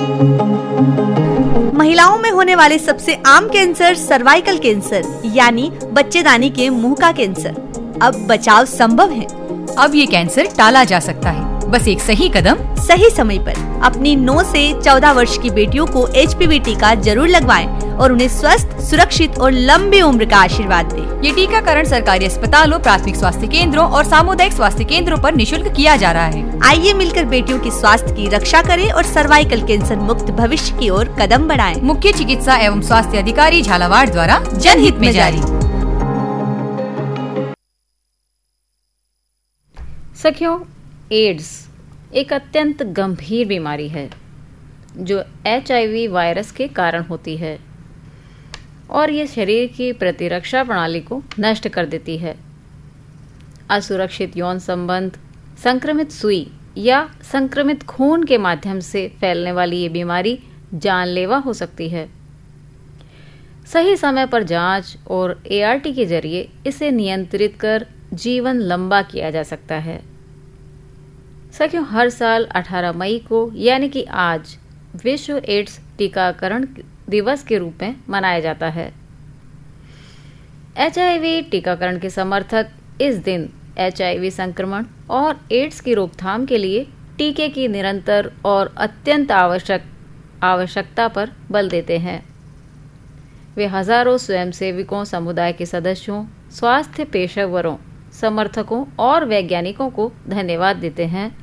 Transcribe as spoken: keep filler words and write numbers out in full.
महिलाओं में होने वाले सबसे आम कैंसर सर्वाइकल कैंसर यानी बच्चेदानी के मुंह का कैंसर। अब बचाव संभव है। अब ये कैंसर टाला जा सकता है, बस एक सही कदम सही समय पर। अपनी नौ से चौदह वर्ष की बेटियों को एच पी वी टीका जरूर लगवाएं और उन्हें स्वस्थ, सुरक्षित और लंबी उम्र का आशीर्वाद दें। ये टीकाकरण सरकारी अस्पतालों, प्राथमिक स्वास्थ्य केंद्रों और सामुदायिक स्वास्थ्य केंद्रों पर निशुल्क किया जा रहा है। आइए मिलकर बेटियों की स्वास्थ्य की रक्षा करें और सर्वाइकल कैंसर मुक्त भविष्य की ओर कदम बढ़ाएं। मुख्य चिकित्सा एवं स्वास्थ्य अधिकारी झालावाड़ द्वारा जनहित में जारी। सखियों, एड्स एक अत्यंत गंभीर बीमारी है जो एच आई वी वायरस के कारण होती है और ये शरीर की प्रतिरक्षा प्रणाली को नष्ट कर देती है। असुरक्षित यौन संबंध, संक्रमित सुई या संक्रमित खून के माध्यम से फैलने वाली ये बीमारी जानलेवा हो सकती है। सही समय पर जांच और ए आर टी के जरिए इसे नियंत्रित कर जीवन लंबा किया जा सकता है। सखियों, हर साल अठारह मई को यानी कि आज विश्व एड्स टीकाकरण दिवस के रूप में मनाया जाता है। एच आई वी टीकाकरण के समर्थक इस दिन एच आई वी संक्रमण और एड्स की रोकथाम के लिए टीके की निरंतर और अत्यंत आवश्यक आवश्यकता पर बल देते हैं। वे हजारों स्वयंसेवकों, समुदाय के सदस्यों, स्वास्थ्य पेशेवरों, समर्थकों और वैज्ञानिकों को धन्यवाद देते हैं